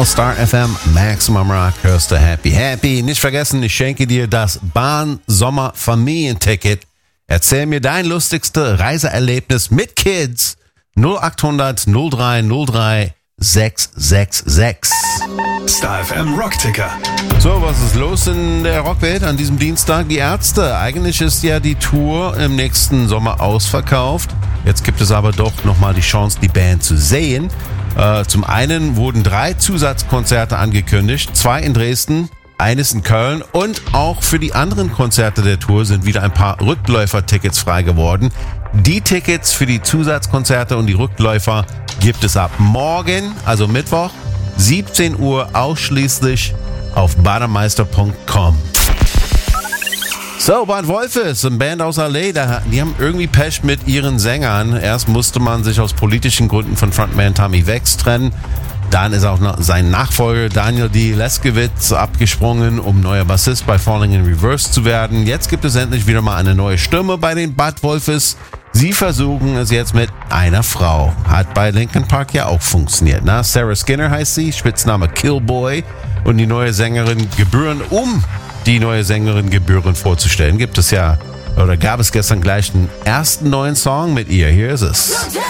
Aus Star FM, Maximum Rock, hörst du Happy Happy. Nicht vergessen, ich schenke dir das Bahn-Sommer-Familienticket. Erzähl mir dein lustigste Reiseerlebnis mit Kids. 0800 03 03 666. Star FM Rockticker. So, was ist los in der Rockwelt an diesem Dienstag? Die Ärzte. Eigentlich ist ja die Tour im nächsten Sommer ausverkauft. Jetzt gibt es aber doch nochmal die Chance, die Band zu sehen. Zum einen wurden 3 Zusatzkonzerte angekündigt. 2 in Dresden, eines in Köln. Und auch für die anderen Konzerte der Tour sind wieder ein paar Rückläufer-Tickets frei geworden. Die Tickets für die Zusatzkonzerte und die Rückläufer gibt es ab morgen, also Mittwoch, 17 Uhr ausschließlich auf bademeister.com. So, Bad Wolfes, eine Band aus L.A., die haben irgendwie Pech mit ihren Sängern. Erst musste man sich aus politischen Gründen von Frontman Tommy Vext trennen. Dann ist auch noch sein Nachfolger Daniel D. Leskowitz abgesprungen, um neuer Bassist bei Falling in Reverse zu werden. Jetzt gibt es endlich wieder mal eine neue Stimme bei den Bad Wolfes. Sie versuchen es jetzt mit einer Frau. Hat bei Linkin Park ja auch funktioniert. Ne? Sarah Skinner heißt sie, Spitzname Killboy. Und die neue Sängerin gebührend vorzustellen, gab es gestern gleich einen ersten neuen Song mit ihr. Hier ist es.